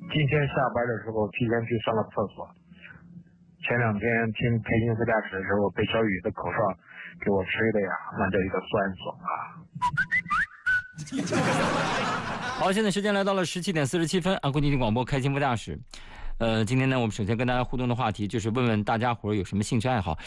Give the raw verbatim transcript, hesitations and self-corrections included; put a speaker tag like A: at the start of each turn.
A: 今天下班的时候提前去上了厕所。前两天听开心副驾驶的时候，被小雨的口哨给我吹的呀，那叫一个酸爽
B: 啊！好，现在时间来到了十七点四十七分啊！国际广播开心副驾驶。呃，今天呢，我们首先跟大家互动的话题就是问问大家伙有什么兴趣爱好。